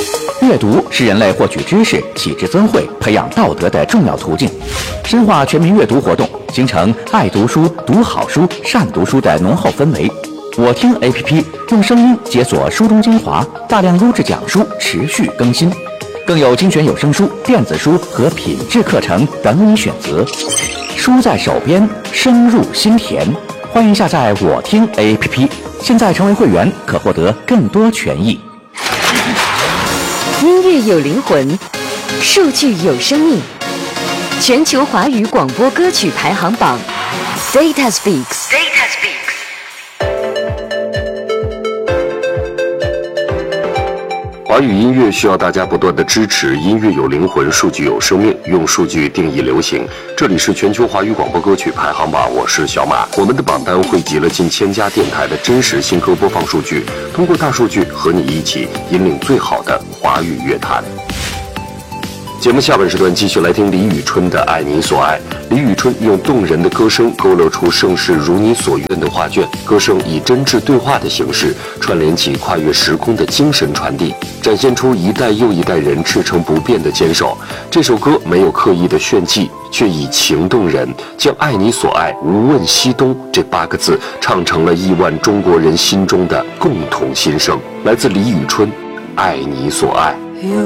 阅读是人类获取知识、启智增慧、培养道德的重要途径。深化全民阅读活动，形成爱读书、读好书、善读书的浓厚氛围。我听 APP 用声音解锁书中精华，大量优质讲书持续更新，更有精选有声书、电子书和品质课程等你选择。书在手边，深入心田。欢迎下载我听 APP， 现在成为会员可获得更多权益。 音乐有灵魂，数据有生命。全球华语广播歌曲排行榜 Data Speaks。 华语音乐需要大家不断的支持，音乐有灵魂，数据有生命，用数据定义流行。这里是全球华语广播歌曲排行榜，我是小马。我们的榜单汇集了近1000家电台的真实新歌播放数据，通过大数据和你一起引领最好的华语乐坛。节目下半时段继续来听李宇春的《爱你所爱》。李宇春用动人的歌声勾勒出盛世如你所愿的画卷，歌声以真挚对话的形式串联起跨越时空的精神传递，展现出一代又一代人赤诚不变的坚守。这首歌没有刻意的炫技，却以情动人，将爱你所爱无问西东这8个字唱成了亿万中国人心中的共同心声。来自李宇春，《爱你所爱》。 有